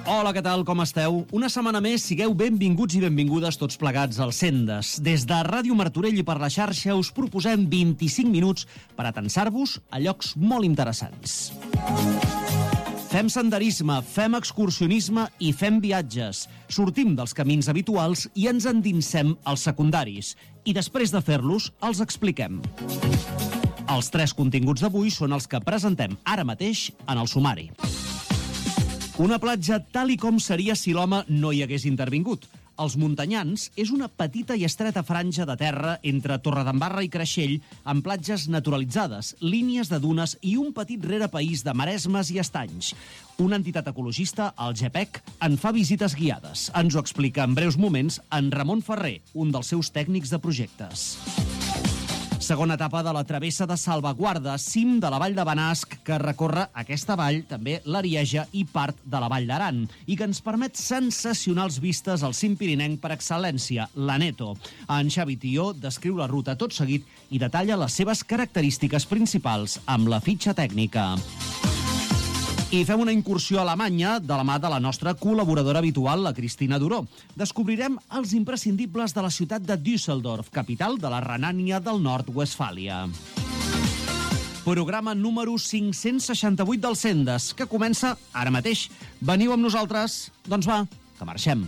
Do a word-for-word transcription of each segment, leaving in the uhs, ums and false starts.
Hola, què tal, com esteu? Una setmana més, sigueu benvinguts i benvingudes tots plegats al Sendes. Des de Ràdio Martorell i per la xarxa us proposem vint-i-cinc minuts per atensar-vos a llocs molt interessants. Fem senderisme, fem excursionisme i fem viatges. Sortim dels camins habituals i ens endinsem als secundaris. I després de fer-los, els expliquem. Els tres continguts d'avui són els que presentem ara mateix en el sumari. Una platja tal i com seria si l'home no hi hagués intervingut. Els Muntanyans és una petita i estreta franja de terra entre Torredembarra i Creixell amb platges naturalitzades, línies de dunes i un petit rerepaís de maresmes i estanys. Una entitat ecologista, el GEPEC, en fa visites guiades. Ens ho explica en breus moments en Ramon Ferrer, un dels seus tècnics de projectes. Segona etapa de la travessa de salvaguarda, cim de la Vall de Benasc, que recorre aquesta vall, també l'Arieja i part de la Vall d'Aran, i que ens permet sensacionals vistes al cim pirinenc per excel·lència, l'Aneto. En Xavi Tió descriu la ruta tot seguit i detalla les seves característiques principals amb la fitxa tècnica. I fem una incursió a Alemanya de la mà de la nostra col·laboradora habitual, la Cristina Duró. Descobrirem els imprescindibles de la ciutat de Düsseldorf, capital de la Renània del Nord-Westfàlia. Programa número cinc-cents seixanta-vuit del Sendes, que comença ara mateix. Veniu amb nosaltres? Doncs va, que marxem.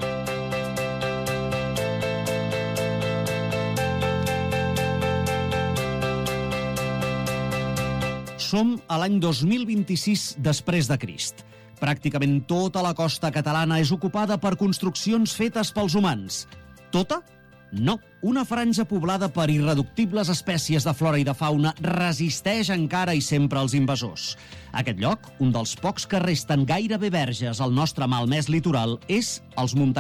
Som a l'any dos mil vint-i-sis després de Crist. Pràcticament tota la costa catalana és ocupada per construccions fetes pels humans. Tota? No. Una franja poblada per irreductibles espècies de flora i de fauna resisteix encara i sempre als invasors. Aquest lloc, un dels pocs que resten gairebé verges al nostre malmès litoral, és els Muntanyans.